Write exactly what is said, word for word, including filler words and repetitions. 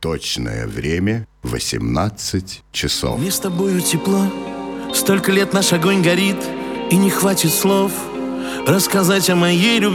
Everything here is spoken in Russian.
Точное время восемнадцать часов. Мне с тобою тепло, столько лет наш огонь горит, и не хватит слов рассказать о моей любви.